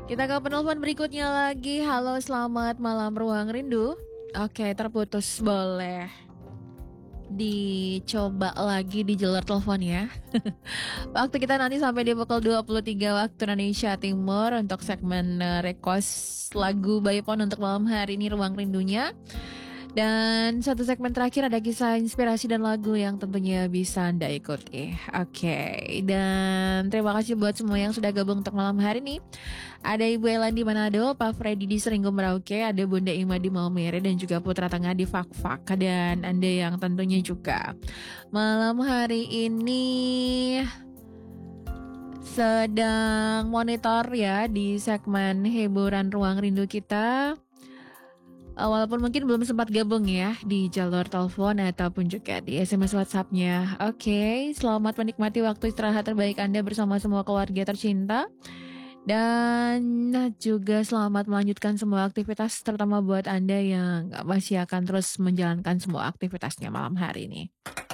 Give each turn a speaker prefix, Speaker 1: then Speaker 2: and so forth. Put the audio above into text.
Speaker 1: Kita ke penelpon berikutnya lagi. Halo, selamat malam Ruang Rindu. Oke, terputus. Boleh dicoba lagi di jalur telepon ya. Waktu kita nanti sampai di pukul 23 waktu Indonesia Timur untuk segmen request lagu by phone untuk malam hari ini Ruang Rindunya. Dan satu segmen terakhir ada kisah inspirasi dan lagu yang tentunya bisa Anda ikuti. Oke, dan terima kasih buat semua yang sudah gabung untuk malam hari ini. Ada Ibu Ellen di Manado, Pak Freddy di Seringgo Merauke, ada Bunda Ima di Maumere, dan juga Putra Tengah di Fakfak. Dan Anda yang tentunya juga malam hari ini sedang monitor ya di segmen hiburan Ruang Rindu kita. Walaupun mungkin belum sempat gabung ya di jalur telepon ataupun juga di SMS WhatsApp-nya. Oke, selamat menikmati waktu istirahat terbaik Anda bersama semua keluarga tercinta. Dan juga selamat melanjutkan semua aktivitas terutama buat Anda yang masih akan terus menjalankan semua aktivitasnya malam hari ini.